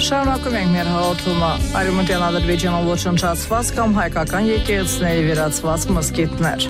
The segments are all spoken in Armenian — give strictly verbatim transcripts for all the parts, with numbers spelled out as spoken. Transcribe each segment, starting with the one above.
Շարունակում ենք մեր հաղորդումը։ Արևմտյան Ադրբեջանում ոչնչացված կամ հայկական եկեղեցիների վերածված մզկիթներ։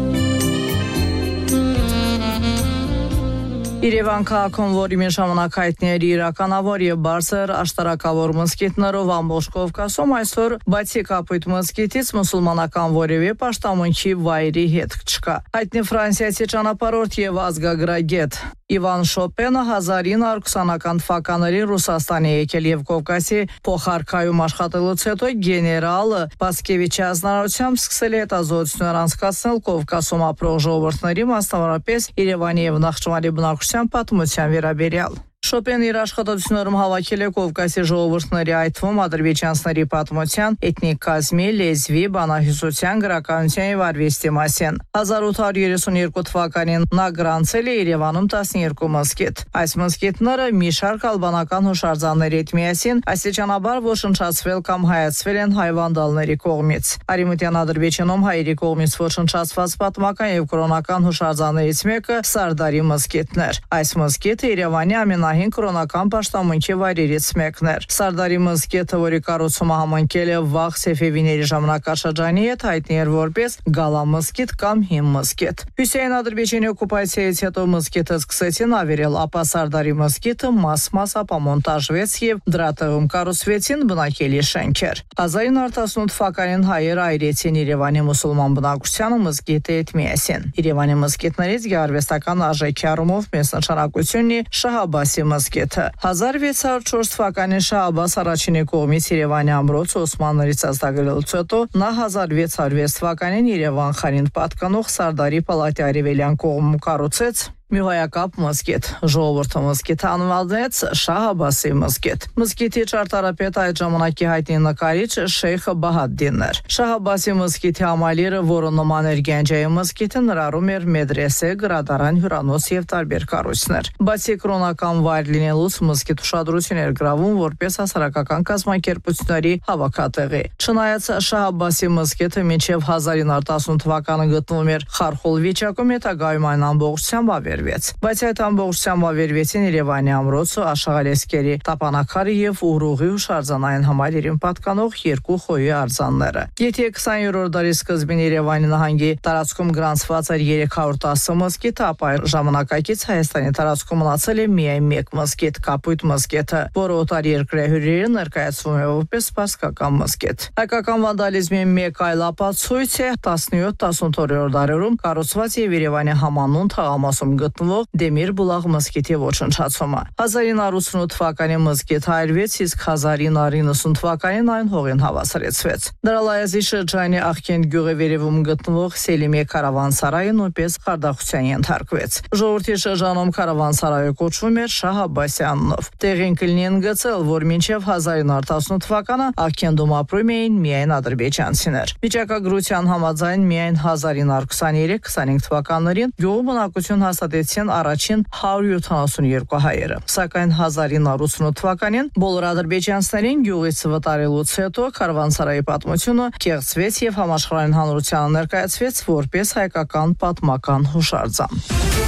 Երևան քաղաքում, որի մի ժամանակ հայտնի էր իրականավոր եւ բարձր աշտարակավոր մզկիթներով ամբողջ Կովկասում, այսօր բացի Կապույտ մզկիթից մուսուլմանական որևէ պաշտամունքի վայրի հետ չկա։ Հայտնի ֆրանսիացի ճանապարհորդ եւ ազգագրագետ Իվան Շոպենը հազար ինը հարյուր քսանական թվականներին Ռուսաստանի եկել եւ Կովկասի փոխարքայում աշխատելուց հետո գեներալ Պասկևիչի ազնարությամբ սկսել է հետազոտություններ անցկացնել Կովկասում ապրող ժողովուրդների, մասնավորապես Երևանի եւ Նախճիվանի բնակչության պատմության վերաբերյալ։ Շոպեն իր աշխատություններում հավաքել է Կովկասի ժողովուրդների, այդ թվում ադրբեջանցիների պատմության, էթնիկ կազմի, լեզվի, բանահյուսության, գրականության եւ արվեստի մասին։ հազար ութ հարյուր երեսունյոթ թվականին նա գրանցել է Երևանում տասնյոթ մզկիթ։ Այս մզկիթները մի շարք ալբանական հուշարձանների հետ միասին աստիճանաբար ոչնչացվել կամ հայացվել են հայ վանդալների կողմից։ Արևմտյան Ադրբեջանում հայերի կողմից ոչնչացված պատմական եւ կրոնական հուշարձաններից մեկը Սարդարի մզկիթն էր։ Այս մզկիթը Երևանի ամենահին կրոնական պաշտամունքի վայրերից մեկն էր։ Սարդարի մզկիթը, որի կառուցումը համընկել է վաղ Սեֆևիների ժամանակաշրջանի հետ, հայտնի էր որպես Գալա մզկիթ կամ Հին մզկիթ։ Հյուսիսային Ադրբեջանի օկուպացիայից հետո մզկիթը սկսեցին ավերել, ապա Սարդարի մզկիթը մաս-մաս ապամոնտաժվեց եւ դրա տեղում կառուցվեցին բնակելի շենքեր։ հազար ինը հարյուր տասնութ թվականին հայերը այրեցին Երևանի մուսուլման բնակչությանը մզկիթի հետ միասին։ Երևանի մզկիթներից գեղարվեստական արժեքի առումով մեծ նշանակությունն է Շահ-Աբբասի մզկիթը։ հազար վեց հարյուր չորս թվականին Շահ-Աբբաս առաջինի կողմից Երևանի ամրոցը օսմաններից ազատագրելուց հետո նա հազար վեց հարյուր վեց թվականին Երևան խանին պատկանող Սարդարի պալատի արևելյան կողմում կառուցեց մի հոյակապ մզկիթ։ Ժողովուրդը մզկիթը անվանեց Շահ-Աբբասի մզկիթ։ Մզկիթի ճարտարապետ այդ ժամանակի հայտնի նկարիչ Շեյխ Բահադդինն էր։ Շահ-Աբբասի մզկիթի համալիրը, որը նման էր Գանջայի մզկիթը, ներառում էր մեդրեսե, գրադարան, հյուրանոց եւ տարբեր կառույցներ։ Բացի կրոնական վայր լինելուց, մզկիթ ուշադրություն էր գրավում որպես հասարակական կազմակերպությունների հավաքատեղի։ Չնայած Շահ-Աբբասի մզկիթը մինչև հազար ինը հարյուր տասնութ թվականը գտնվում էր խարխուլ վիճակում, հետագայում այն ամբողջությամբ Բայց այդ ամբողջությամբ ավերվեցին Երևանի ամրոցը, Աշաղալեսկերի տապանակարը եւ Ուռուղի հուշարձանային համալիրին պատկանող երկու խոյի արձանները։ Եթե քսաներորդ դարի սկզբին Երևանի նահանգի տարածքում գրանցված էր երեք հարյուր տասը մզկիթ, ապա ժամանակակից Հայաստանի տարածքում մնացել է միայն մեկ մզկիթ՝ Կապույտ մզկիթը, որը օտարերկրյա հյուրերին ներկայացվում է որպես պարսկական մզկիթ։ Հայկական վանդալիզմի մեկ այլ ապացույց է տասնյոթ տասնութերորդ դարերում կառուցված եւ Երևանի համանուն թաղամասում գտնվող Դեմիր Բուլաղ մզկիթի ոչնչացումը։ հազար ինը հարյուր ութսունութ թվականին մզկիթը այրվեց, իսկ հազար ինը հարյուր իննսուն թվականին այն հողին հավասարեցվեց։ Դրալայազի շրջանի Աղքենտ գյուղի վերևում գտնվող Սելիմի քարավանսարայը նույնպես խարդախության ենթարկվեց։ Ժողովրդի շրջանում քարավանսարայը կոչվում էր Շահ-Աբբասի անունով։ Տեղին կլինի ընդգծել, որ մինչև հազար ինը հարյուր տասնութ թվականը Աղքենտում ապրում էին միայն ադրբեջանցիներ։ Վիճակագրության համաձայն միայն հազար ինը հարյուր քսաներեք քսանհինգ թվականներին գյուղում բնակություն հաստատեցին առաջին հարյուր յոթանասունյոթ հայերը։ Սակայն հազար ինը հարյուր ութսունութ թվականին բոլոր ադրբեջանցիներին գյուղից վտարելուց հետո քարավանսարայի պատմությունը կեղծվեց եւ համաշխարհային հանրությանը ներկայացվեց որպես հայկական պատմական հուշարձան։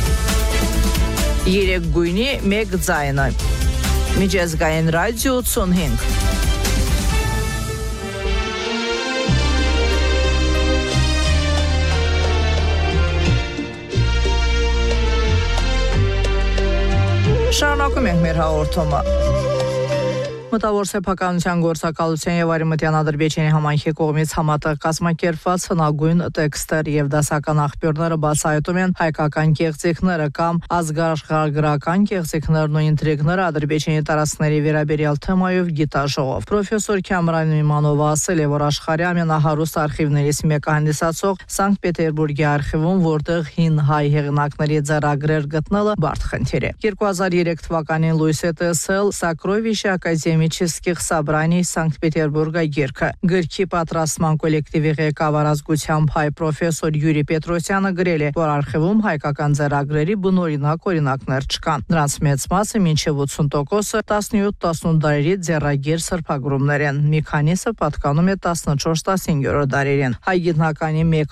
Երեք գույնի մեկ ձայնը։ Միջազգային ռադիո ութսունհինգ։ Շարունակում ենք մեր հաղորդումը։ Մտավոր սեփականության գործակալության եւ Արևմտյան Ադրբեջանի համայնքի կողմից համատեղ կազմակերպված հնագույն տեքստեր եւ դասական աղբյուրները բացահայտում են հայկական կեղծիքները կամ ազգաշխարհագրական կեղծիքներն ու ինտրիգները Ադրբեջանի տարածքների վերաբերյալ թեմայով գիտաժողով։ Պրոֆեսոր Քամրան Իմանովը ասել է, որ աշխարհի ամենահարուստ արխիվներից մեկը հանդիսացող Սանկտ Պետերբուրգի արխիվում, որտեղ հին հայ հեղինակների ձեռագրեր գտնելը բարդ խնդիր է։ երկու հազար երեք թվականին լույս է տեսել Սակրովիշի Академических собраний Սանկտ-Պետերբուրգը գիրքը։ Գրքի պատրաստման կոլեկտիվի ղեկավար ազգությամբ հայ պրոֆեսոր Յուրի Պետրոսյանը գրել է, որ արխիվում հայկական ձեռագրերի բնօրինակ օրինակներ չկան։ Նրանց մեծ մասը մինչև ութսուն տոկոսը տասնյոթ տասնութ դարերի ձեռագիր սրբագրումներ են։ Մի քանիսը պատկանում է տասնչորս տասնհինգերորդ դարերին։ Հայ գիտնականի մեկ